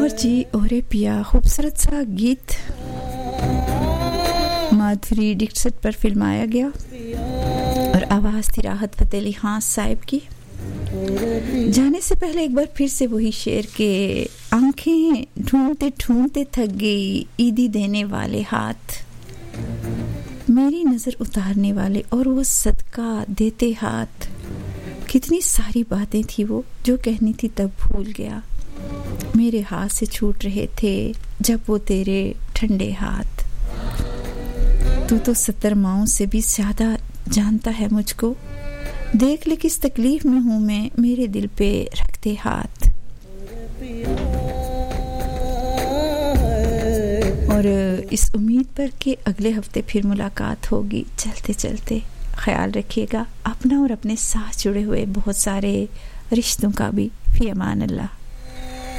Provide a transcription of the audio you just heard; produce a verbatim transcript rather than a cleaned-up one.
और जी ओरे पिया खूबसूरत सा गीत माधुरी दीक्षित पर फिल्माया गया और आवाज़ थी राहत फ़तेह अली खान साहिब की। जाने से पहले एक बार फिर से वही शेर के आंखें ढूंढते ढूंढते थक गई ईदी देने वाले हाथ, मेरी नज़र उतारने वाले और वो सदका देते हाथ। कितनी सारी बातें थी वो जो कहनी थी तब भूल गया, मेरे हाथ से छूट रहे थे जब वो तेरे ठंडे हाथ। तू तो सत्तर माओं से भी ज्यादा जानता है मुझको, देख ले किस तकलीफ में हूँ मैं, मेरे दिल पे रख दे हाथ। और इस उम्मीद पर कि अगले हफ्ते फिर मुलाकात होगी। चलते चलते ख्याल रखिएगा अपना और अपने साथ जुड़े हुए बहुत सारे रिश्तों का भी। फी अमान अल्लाह।